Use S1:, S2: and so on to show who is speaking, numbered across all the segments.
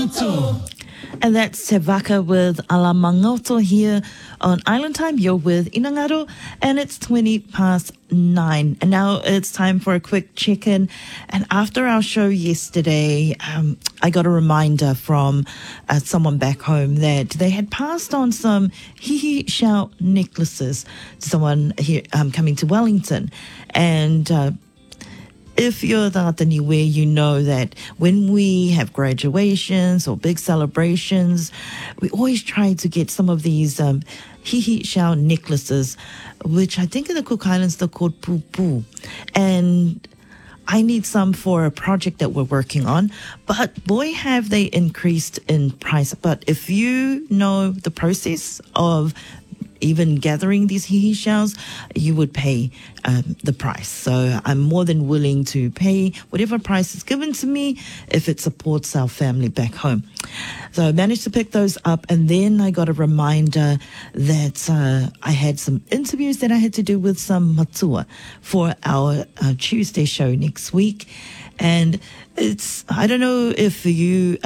S1: And that's Te Waka with Ala Mangoto here on Island Time. You're with Inangaro, and it's 9:20. And now it's time for a quick check-in. And after our show yesterday, I got a reminder from someone back home that they had passed on some hihi shell necklaces to someone here coming to Wellington. And if you're the Niue, you know that when we have graduations or big celebrations, we always try to get some of these hihi shell necklaces, which I think in the Cook Islands they're called pupu. And I need some for a project that we're working on, but boy, have they increased in price. But if you know the process of even gathering these hihi shells, you would pay the price. So I'm more than willing to pay whatever price is given to me if it supports our family back home. So I managed to pick those up, and then I got a reminder that I had some interviews that I had to do with some matua for our Tuesday show next week. And it's, I don't know if you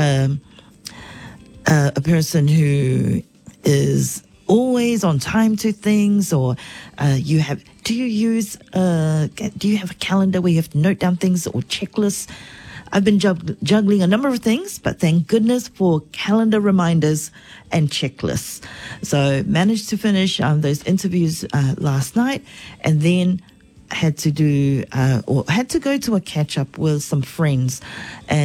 S1: a person who is always on time to things, or do you have a calendar where you have to note down things, or checklists? I've been juggling a number of things, but thank goodness for calendar reminders and checklists. So managed to finish those interviews last night, and then had to go to a catch up with some friends. And